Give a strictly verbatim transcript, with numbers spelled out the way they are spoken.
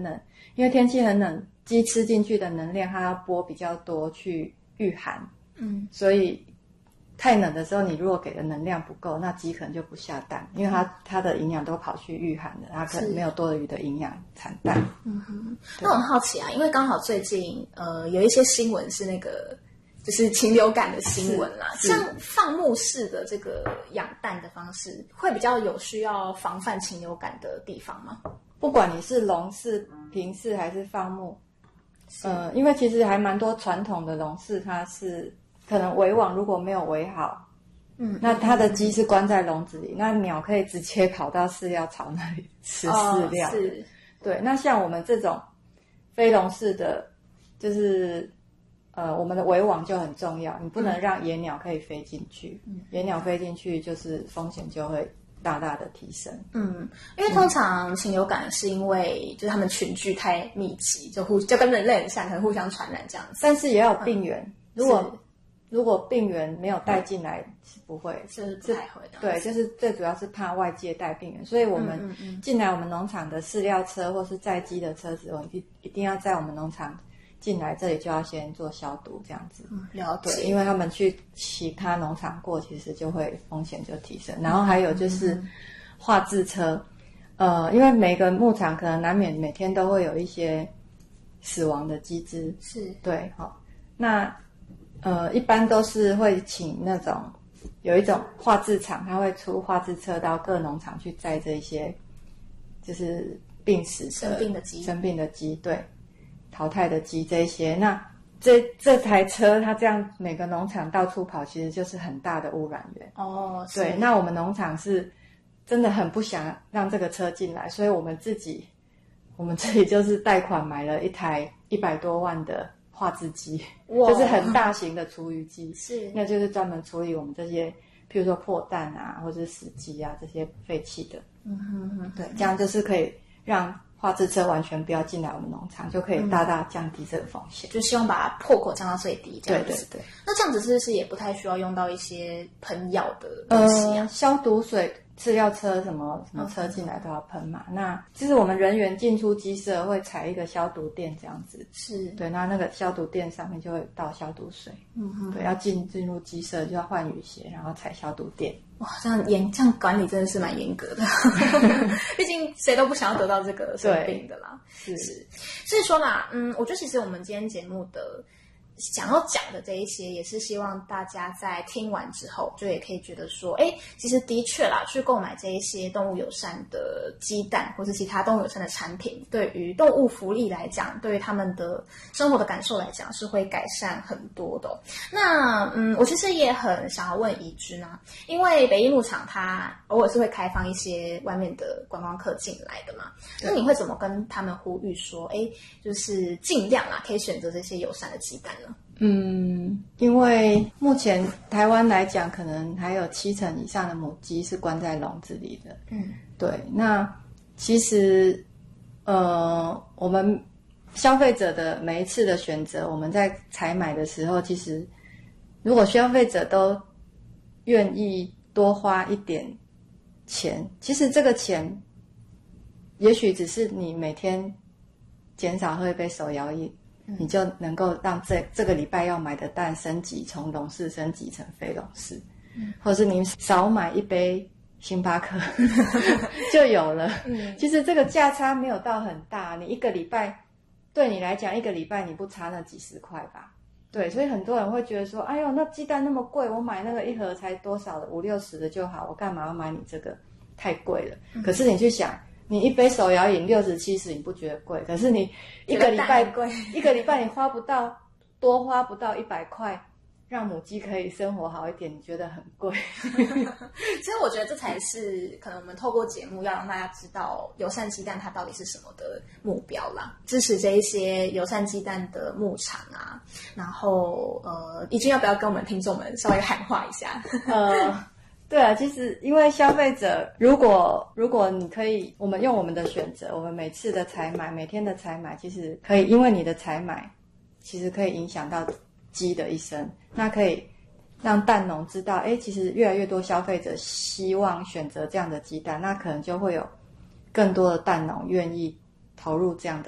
冷，因为天气很冷，鸡吃进去的能量它要拨比较多去御寒，嗯，所以太冷的时候，你如果给的能量不够，那鸡可能就不下蛋，因为它它的营养都跑去御寒了，它可能没有多余的营养产蛋。 嗯哼，那我很好奇啊，因为刚好最近呃有一些新闻是那个就是禽流感的新闻啦，像放牧式的这个养蛋的方式，会比较有需要防范禽流感的地方吗？ 不管你是笼式、平式还是放牧，呃，因为其实还蛮多传统的笼式，它是可能围网如果没有围好，嗯，那它的鸡是关在笼子里，那鸟可以直接跑到饲料槽那里吃饲料。哦，是，对。那像我们这种非笼式的，就是呃，我们的围网就很重要，你不能让野鸟可以飞进去，嗯，野鸟飞进去就是风险就会大大的提升。 嗯，因为通常禽流感是因为就是它们群聚太密集，就互就跟人类很像，可能互相传染这样子。 但是也要有病源，嗯，如果如果病源没有带进来，是不会， 是不太会的。 对，就是最主要是怕外界带病源，所以我们进来我们农场的饲料车或是载鸡的车子，我们一一定要在我们农场进来，这里就要先做消毒，这样子。 嗯，了解。 对，因为他们去其他农场过，其实就会风险就提升。然后还有就是化制车，呃，因为每个牧场可能难免每天都会有一些死亡的鸡只， 是， 对，好，那呃，一般都是会请那种有一种化制厂，他会出化制车到各农场去载这些就是病死的生病的鸡， 生病的鸡，对，淘汰的鸡这一些。那这这台车它这样每个农场到处跑，其实就是很大的污染源。 哦， 对，那我们农场是真的很不想让这个车进来，所以我们自己我们自己就是贷款买了一台一百多万的化制机，就是很大型的厨余机，是，那就是专门处理我们这些，譬如说破蛋啊，或者是死鸡啊这些废弃的。嗯哼哼，对，这样就是可以让化制车完全不要进来我们农场，就可以大大降低这个风险。 嗯，就希望把破口降到最低，这样子。 对对对。 那这样子是不是也不太需要用到一些喷药的东西啊？ 呃，消毒水。饲料车什么什么车进来都要喷嘛，嗯，那其实我们人员进出鸡舍会踩一个消毒垫这样子，是，对，那那个消毒垫上面就会倒消毒水，嗯哼，对，要进进入鸡舍就要换雨鞋，然后踩消毒垫。 哇，这样严这样管理真的是蛮严格的，毕竟谁都不想要得到这个生病的啦，是是，所以说啦，嗯，我觉得其实我们今天节目的想要讲的这一些，也是希望大家在听完之后，就也可以觉得说，哎，其实的确啦，去购买这一些动物友善的鸡蛋或是其他动物友善的产品，对于动物福利来讲，对于他们的生活的感受来讲，是会改善很多的哦。那嗯，我其实也很想要问怡君啊，因为北一牧场它偶尔是会开放一些外面的观光客进来的嘛，那你会怎么跟他们呼吁说，哎，就是尽量啊，可以选择这些友善的鸡蛋呢？ 嗯，因为目前台湾来讲，可能还有七成以上的母鸡是关在笼子里的。嗯，对。那其实，呃，我们消费者的每一次的选择，我们在采买的时候，其实如果消费者都愿意多花一点钱，其实这个钱，也许只是你每天减少喝一杯手摇饮。你就能够让这这个礼拜要买的蛋升级，从笼式升级成非笼式，嗯，或者是您少买一杯星巴克就有了。嗯，其实这个价差没有到很大，你一个礼拜对你来讲，一个礼拜你不差那几十块吧？对，所以很多人会觉得说，哎呦，那鸡蛋那么贵，我买那个一盒才多少的，五六十的就好，我干嘛要买你这个？太贵了。嗯，可是你去想。你一杯手摇饮六十七十，你不觉得贵？可是你一个礼拜贵，一个礼拜你花不到多花不到一百块，让母鸡可以生活好一点，你觉得很贵？ 其实我觉得这才是可能我们透过节目要让大家知道友善鸡蛋它到底是什么的目标啦，支持这一些友善鸡蛋的牧场啊。然后呃，怡君要不要跟我们听众们稍微喊话一下？ 呃。对啊，其实因为消费者，如果如果你可以，我们用我们的选择，我们每次的采买，每天的采买，其实可以，因为你的采买，其实可以影响到鸡的一生，那可以让蛋农知道，哎，其实越来越多消费者希望选择这样的鸡蛋，那可能就会有更多的蛋农愿意投入这样的